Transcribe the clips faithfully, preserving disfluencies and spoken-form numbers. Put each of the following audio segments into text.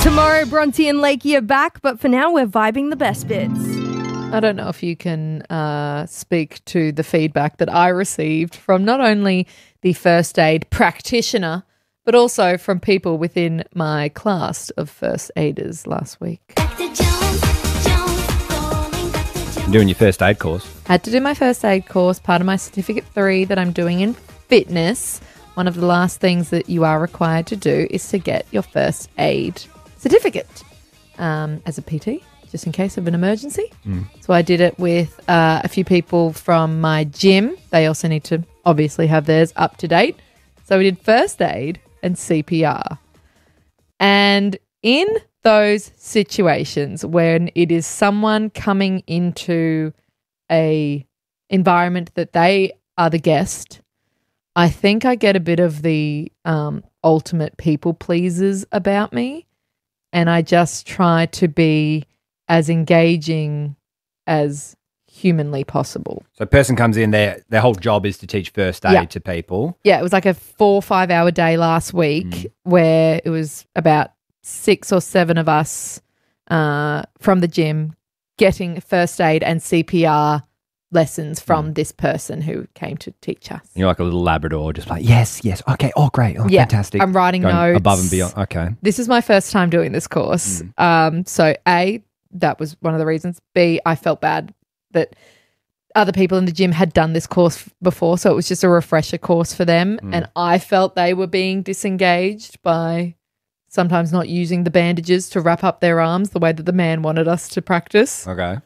Tomorrow, Bronte and Lakey are back, but for now, we're vibing the best bits. I don't know if you can uh, speak to the feedback that I received from not only the first aid practitioner, but also from people within my class of first aiders last week. Doing your first aid course. Had to do my first aid course, part of my certificate three that I'm doing in fitness. One of the last things that you are required to do is to get your first aid certificate um, as a P T, just in case of an emergency. Mm. So I did it with uh, a few people from my gym. They also need to obviously have theirs up to date. So we did first aid and C P R. And in those situations when it is someone coming into a environment that they are the guest, I think I get a bit of the um, ultimate people pleasers about me. And I just try to be as engaging as humanly possible. So a person comes in, their their whole job is to teach first aid yeah. to people. Yeah, it was like a four or five hour day last week mm. where it was about six or seven of us uh, from the gym getting first aid and C P R lessons from mm. this person who came to teach us. You're like a little Labrador, just like, yes, yes, okay, oh, great, oh, yeah, fantastic. I'm writing Going notes. above and beyond, okay. This is my first time doing this course. Mm. Um, so, A, that was one of the reasons. B, I felt bad that other people in the gym had done this course before, so it was just a refresher course for them. Mm. And I felt they were being disengaged by sometimes not using the bandages to wrap up their arms the way that the man wanted us to practice. Okay.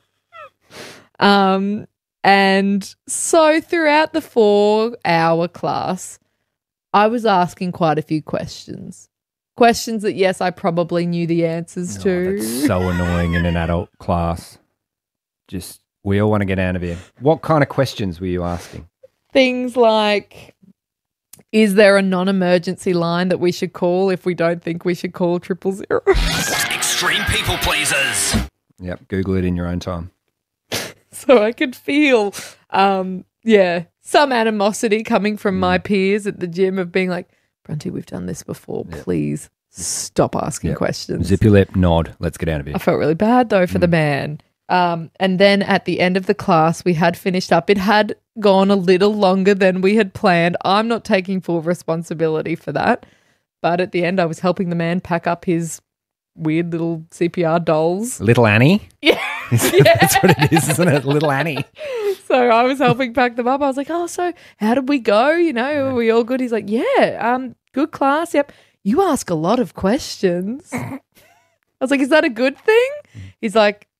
Um, and so throughout the four-hour class, I was asking quite a few questions. Questions that, yes, I probably knew the answers oh, to. That's so annoying in an adult class. Just, we all want to get out of here. What kind of questions were you asking? Things like, is there a non-emergency line that we should call if we don't think we should call triple zero? Extreme people pleasers. Yep, Google it in your own time. So I could feel, um, yeah, some animosity coming from mm. my peers at the gym of being like, Bronte, we've done this before. Yep. Please stop asking yep. questions. Zip your lip, nod. Let's get out of here. I felt really bad, though, for mm. the man. Um, and then at the end of the class, we had finished up. It had gone a little longer than we had planned. I'm not taking full responsibility for that. But at the end, I was helping the man pack up his weird little C P R dolls. Little Annie? Yeah. yeah. That's what it is, isn't it? Little Annie. So I was helping pack them up. I was like, oh, so how did we go? You know, yeah. are we all good? He's like, yeah, um, good class. Yep. You ask a lot of questions. I was like, is that a good thing? He's like,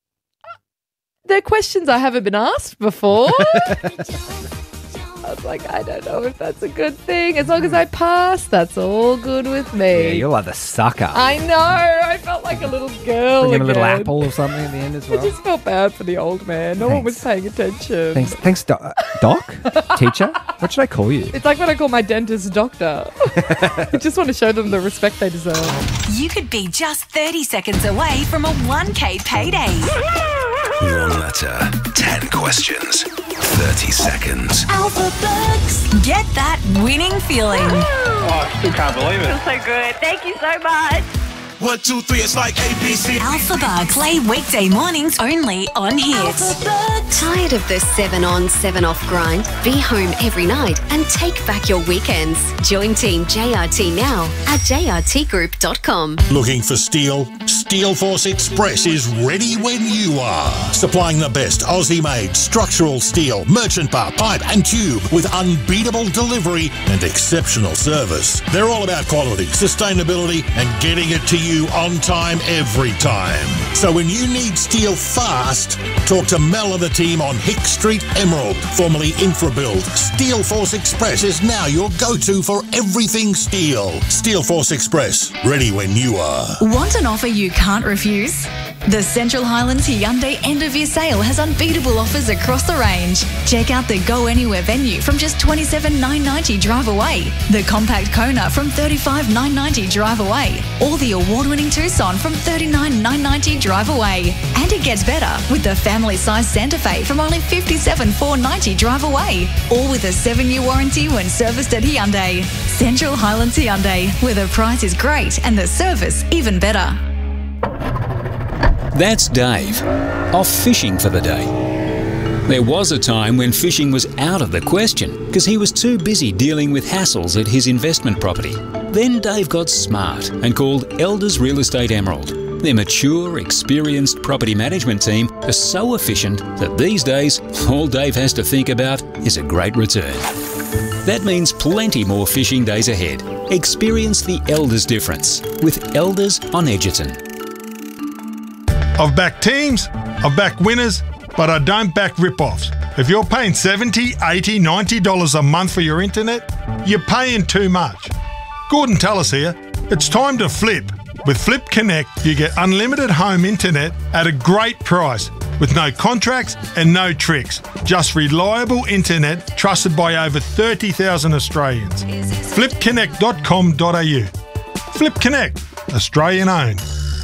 they're questions I haven't been asked before. I was like, I don't know if that's a good thing. As long as I pass, that's all good with me. Yeah, you're like the sucker. I know. I felt like a little girl. Bring him again. a little apple or something at the end as well. I just felt bad for the old man. No Thanks. one was paying attention. Thanks, Thanks do- uh, Doc? Teacher? What should I call you? It's like when I call my dentist doctor. I just want to show them the respect they deserve. You could be just thirty seconds away from a one K payday. One letter, ten questions, thirty seconds. Alpha Bucks. Get that winning feeling. Oh, I still can't believe it. Feels so good. Thank you so much. One, two, three, it's like A B C. Alpha Bucks. Play weekday mornings only on Hits. Tired of the seven on, seven off grind? Be home every night and take back your weekends. Join Team J R T now at j r t group dot com. Looking for steel? Steel Force Express is ready when you are. Supplying the best Aussie-made structural steel, merchant bar, pipe and tube with unbeatable delivery and exceptional service. They're all about quality, sustainability and getting it to you on time every time. So when you need steel fast, talk to Mel and the team on Hick Street, Emerald, formerly Infrabuild. Steel Force Express is now your go-to for everything steel. Steel Force Express, ready when you are. Want an offer you can't refuse? The Central Highlands Hyundai end-of-year sale has unbeatable offers across the range. Check out the Go Anywhere venue from just twenty-seven thousand nine hundred ninety dollars drive away, the compact Kona from thirty-five thousand nine hundred ninety dollars drive away, or the award-winning Tucson from thirty-nine thousand nine hundred ninety dollars drive away. And And it gets better with the family-sized Santa Fe from only fifty-seven thousand four hundred ninety drive away. All with a seven-year warranty when serviced at Hyundai. Central Highlands Hyundai, where the price is great and the service even better. That's Dave, off fishing for the day. There was a time when fishing was out of the question because he was too busy dealing with hassles at his investment property. Then Dave got smart and called Elders Real Estate Emerald. Their mature, experienced property management team are so efficient that these days all Dave has to think about is a great return. That means plenty more fishing days ahead. Experience the Elders difference with Elders on Edgerton. I've backed teams, I've backed winners, but I don't back rip-offs. If you're paying seventy dollars, eighty dollars, ninety dollars a month for your internet, you're paying too much. Gordon Tallis here. It's time to flip. With Flip Connect, you get unlimited home internet at a great price with no contracts and no tricks. Just reliable internet trusted by over thirty thousand Australians. flip connect dot com dot a u. Flip Connect, Australian owned.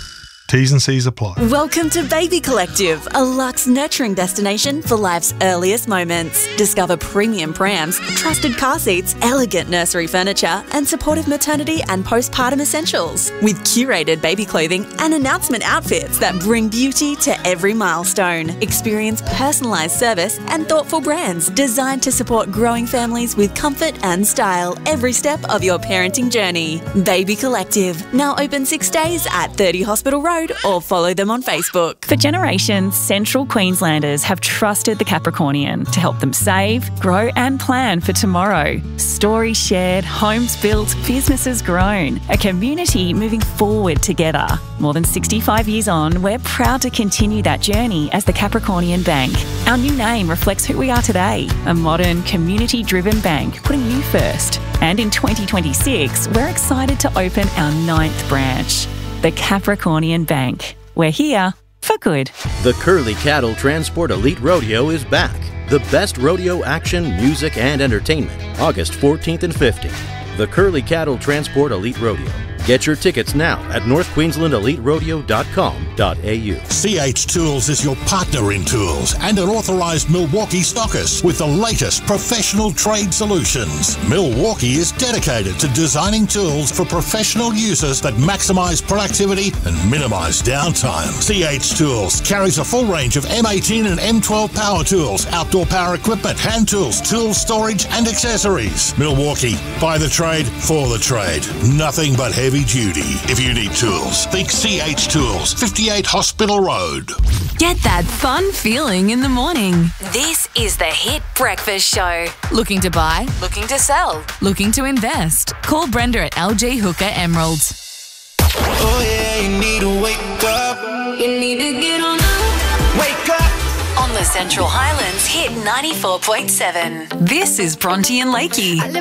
T's and C's apply. Welcome to Baby Collective, a luxe nurturing destination for life's earliest moments. Discover premium prams, trusted car seats, elegant nursery furniture, and supportive maternity and postpartum essentials. With curated baby clothing and announcement outfits that bring beauty to every milestone. Experience personalised service and thoughtful brands designed to support growing families with comfort and style every step of your parenting journey. Baby Collective, now open six days at thirty Hospital Road, or follow them on Facebook. For generations, Central Queenslanders have trusted the Capricornian to help them save, grow and plan for tomorrow. Stories shared, homes built, businesses grown. A community moving forward together. More than sixty-five years on, we're proud to continue that journey as the Capricornian Bank. Our new name reflects who we are today, a modern, community-driven bank putting you first. And in twenty twenty-six, we're excited to open our ninth branch. The Capricornian Bank. We're here for good. The Curly Cattle Transport Elite Rodeo is back. The best rodeo action, music, and entertainment. August fourteenth and fifteenth. The Curly Cattle Transport Elite Rodeo. Get your tickets now at north queensland elite rodeo dot com dot a u. C H Tools is your partner in tools and an authorised Milwaukee stockist with the latest professional trade solutions. Milwaukee is dedicated to designing tools for professional users that maximise productivity and minimise downtime. C H Tools carries a full range of M eighteen and M twelve power tools, outdoor power equipment, hand tools, tool storage and accessories. Milwaukee, by the trade, for the trade. Nothing but heavy duty. If you need tools, think C H Tools, fifty-eight Hospital Road. Get that fun feeling in the morning. This is the Hit Breakfast Show. Looking to buy? Looking to sell? Looking to invest? Call Brenda at L G Hooker Emerald. Oh yeah, you need to wake up. You need to get on up. Wake up. On the Central Highlands Hit ninety-four point seven. This is Bronte and Lakey.